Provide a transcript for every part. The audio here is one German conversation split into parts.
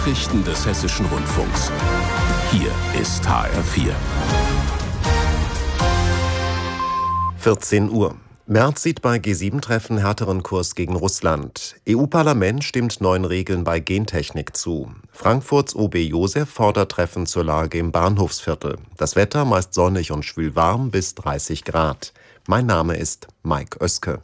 Nachrichten des Hessischen Rundfunks. Hier ist HR4. 14 Uhr. Merz sieht bei G7-Treffen härteren Kurs gegen Russland. EU-Parlament stimmt neuen Regeln bei Gentechnik zu. Frankfurts OB Josef fordert Treffen zur Lage im Bahnhofsviertel. Das Wetter meist sonnig und schwülwarm bis 30 Grad. Mein Name ist Mike Oeske.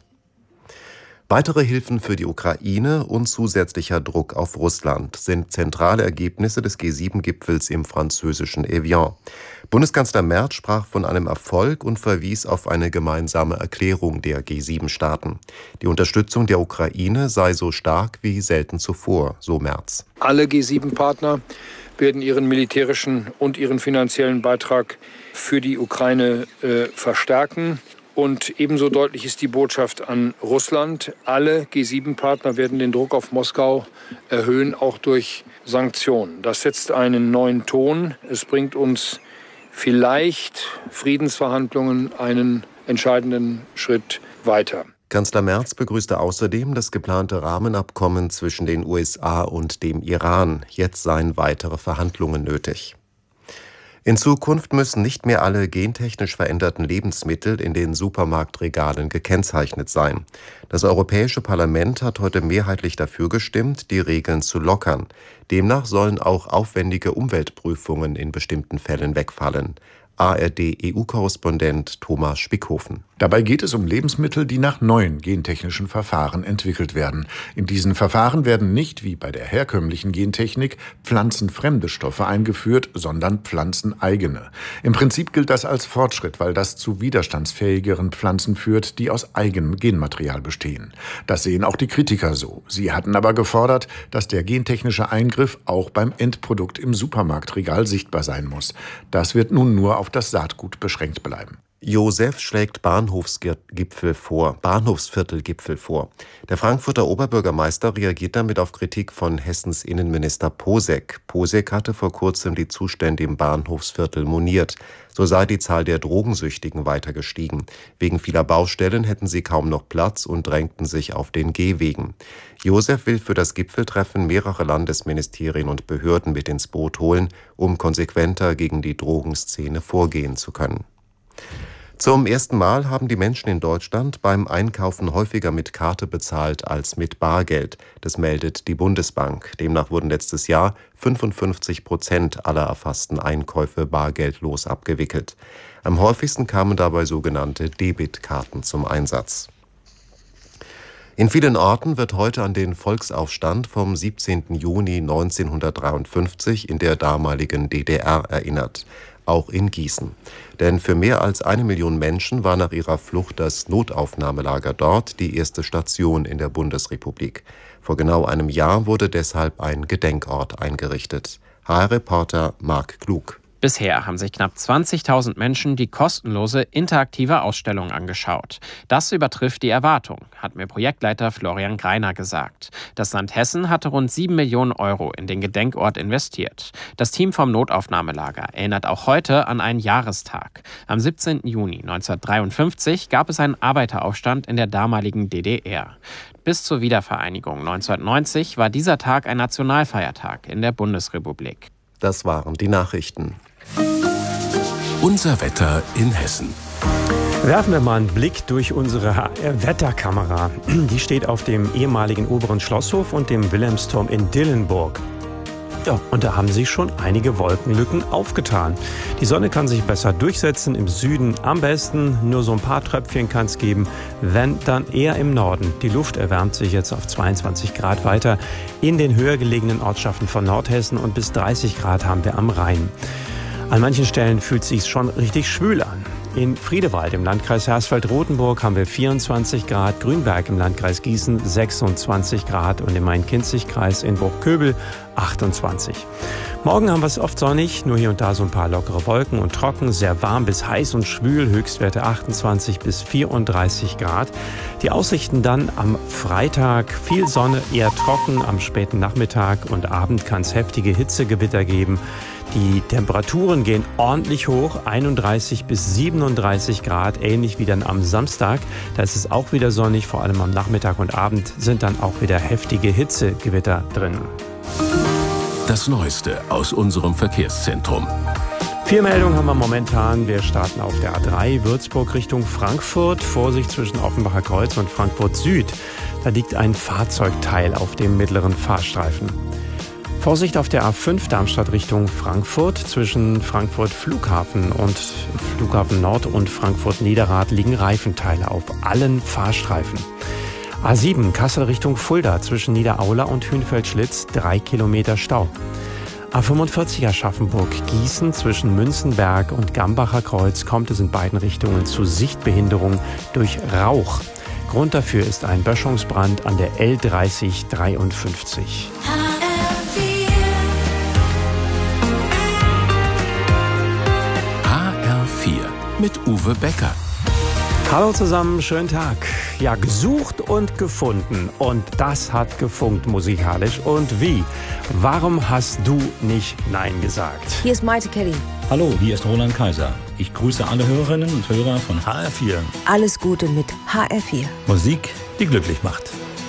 Weitere Hilfen für die Ukraine und zusätzlicher Druck auf Russland sind zentrale Ergebnisse des G7-Gipfels im französischen Evian. Bundeskanzler Merz sprach von einem Erfolg und verwies auf eine gemeinsame Erklärung der G7-Staaten. Die Unterstützung der Ukraine sei so stark wie selten zuvor, so Merz. Alle G7-Partner werden ihren militärischen und ihren finanziellen Beitrag für die Ukraine verstärken. Und ebenso deutlich ist die Botschaft an Russland. Alle G7-Partner werden den Druck auf Moskau erhöhen, auch durch Sanktionen. Das setzt einen neuen Ton. Es bringt uns vielleicht Friedensverhandlungen einen entscheidenden Schritt weiter. Kanzler Merz begrüßte außerdem das geplante Rahmenabkommen zwischen den USA und dem Iran. Jetzt seien weitere Verhandlungen nötig. In Zukunft müssen nicht mehr alle gentechnisch veränderten Lebensmittel in den Supermarktregalen gekennzeichnet sein. Das Europäische Parlament hat heute mehrheitlich dafür gestimmt, die Regeln zu lockern. Demnach sollen auch aufwendige Umweltprüfungen in bestimmten Fällen wegfallen. ARD-EU-Korrespondent Thomas Spickhofen. Dabei geht es um Lebensmittel, die nach neuen gentechnischen Verfahren entwickelt werden. In diesen Verfahren werden nicht, wie bei der herkömmlichen Gentechnik, pflanzenfremde Stoffe eingeführt, sondern pflanzeneigene. Im Prinzip gilt das als Fortschritt, weil das zu widerstandsfähigeren Pflanzen führt, die aus eigenem Genmaterial bestehen. Das sehen auch die Kritiker so. Sie hatten aber gefordert, dass der gentechnische Eingriff auch beim Endprodukt im Supermarktregal sichtbar sein muss. Das wird nun nur auf das Saatgut beschränkt bleiben. Josef schlägt Bahnhofsviertelgipfel vor. Der Frankfurter Oberbürgermeister reagiert damit auf Kritik von Hessens Innenminister Posek. Posek hatte vor kurzem die Zustände im Bahnhofsviertel moniert. So sei die Zahl der Drogensüchtigen weiter gestiegen. Wegen vieler Baustellen hätten sie kaum noch Platz und drängten sich auf den Gehwegen. Josef will für das Gipfeltreffen mehrere Landesministerien und Behörden mit ins Boot holen, um konsequenter gegen die Drogenszene vorgehen zu können. Zum ersten Mal haben die Menschen in Deutschland beim Einkaufen häufiger mit Karte bezahlt als mit Bargeld. Das meldet die Bundesbank. Demnach wurden letztes Jahr 55% aller erfassten Einkäufe bargeldlos abgewickelt. Am häufigsten kamen dabei sogenannte Debitkarten zum Einsatz. In vielen Orten wird heute an den Volksaufstand vom 17. Juni 1953 in der damaligen DDR erinnert. Auch in Gießen. Denn für mehr als 1 Million Menschen war nach ihrer Flucht das Notaufnahmelager dort die erste Station in der Bundesrepublik. Vor genau einem Jahr wurde deshalb ein Gedenkort eingerichtet. HR-Reporter Marc Klug. Bisher haben sich knapp 20.000 Menschen die kostenlose interaktive Ausstellung angeschaut. Das übertrifft die Erwartung, hat mir Projektleiter Florian Greiner gesagt. Das Land Hessen hatte rund 7 Millionen Euro in den Gedenkort investiert. Das Team vom Notaufnahmelager erinnert auch heute an einen Jahrestag. Am 17. Juni 1953 gab es einen Arbeiteraufstand in der damaligen DDR. Bis zur Wiedervereinigung 1990 war dieser Tag ein Nationalfeiertag in der Bundesrepublik. Das waren die Nachrichten. Unser Wetter in Hessen. Werfen wir mal einen Blick durch unsere HR-Wetterkamera. Die steht auf dem ehemaligen Oberen Schlosshof und dem Wilhelmsturm in Dillenburg. Ja, und da haben sich schon einige Wolkenlücken aufgetan. Die Sonne kann sich besser durchsetzen, im Süden am besten. Nur so ein paar Tröpfchen kann es geben, wenn dann eher im Norden. Die Luft erwärmt sich jetzt auf 22 Grad weiter in den höher gelegenen Ortschaften von Nordhessen und bis 30 Grad haben wir am Rhein. An manchen Stellen fühlt es sich schon richtig schwül an. In Friedewald im Landkreis Hersfeld-Rotenburg haben wir 24 Grad, Grünberg im Landkreis Gießen 26 Grad und im Main-Kinzig-Kreis in Bruchköbel 28. Morgen haben wir es oft sonnig, nur hier und da so ein paar lockere Wolken und trocken, sehr warm bis heiß und schwül, Höchstwerte 28 bis 34 Grad. Die Aussichten dann am Freitag, viel Sonne, eher trocken, am späten Nachmittag und Abend kann es heftige Hitzegewitter geben. Die Temperaturen gehen ordentlich hoch, 31 bis 37 Grad, ähnlich wie dann am Samstag. Da ist es auch wieder sonnig, vor allem am Nachmittag und Abend sind dann auch wieder heftige Hitzegewitter drin. Das Neueste aus unserem Verkehrszentrum. 4 Meldungen haben wir momentan. Wir starten auf der A3 Würzburg Richtung Frankfurt. Vorsicht zwischen Offenbacher Kreuz und Frankfurt Süd. Da liegt ein Fahrzeugteil auf dem mittleren Fahrstreifen. Vorsicht auf der A5 Darmstadt Richtung Frankfurt. Zwischen Frankfurt Flughafen und Flughafen Nord und Frankfurt Niederrad liegen Reifenteile auf allen Fahrstreifen. A7 Kassel Richtung Fulda. Zwischen Niederaula und Hünfeld-Schlitz 3 Kilometer Stau. A45 Aschaffenburg-Gießen zwischen Münzenberg und Gambacher Kreuz kommt es in beiden Richtungen zu Sichtbehinderung durch Rauch. Grund dafür ist ein Böschungsbrand an der L3053. HR4 mit Uwe Becker. Hallo zusammen, schönen Tag. Ja, gesucht und gefunden. Und das hat gefunkt musikalisch. Und wie? Warum hast du nicht Nein gesagt? Hier ist Maite Kelly. Hallo, hier ist Roland Kaiser. Ich grüße alle Hörerinnen und Hörer von HR4. Alles Gute mit HR4. Musik, die glücklich macht.